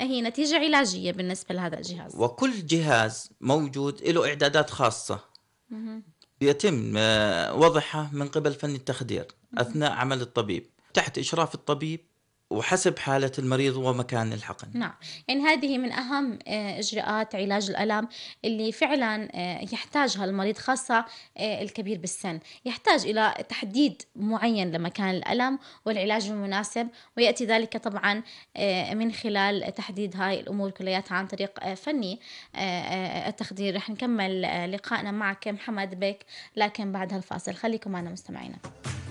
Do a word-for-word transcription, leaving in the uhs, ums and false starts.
هي نتيجة علاجية بالنسبة لهذا الجهاز. وكل جهاز موجود له إعدادات خاصة مهم. يتم آه، وضعها من قبل فني التخدير أثناء عمل الطبيب تحت إشراف الطبيب وحسب حالة المريض ومكان الحقن. نعم، يعني هذه من أهم آه، إجراءات علاج الألم اللي فعلا آه، يحتاجها المريض، خاصة آه، الكبير بالسن، يحتاج إلى تحديد معين لمكان الألم والعلاج المناسب، ويأتي ذلك طبعا آه، من خلال تحديد هاي الأمور كلياتها عن طريق آه، فني آه، آه، التخدير. رح نكمل آه، لقائنا معك محمد بك، لكن بعد هالفاصل خليكم معنا مستمعينا.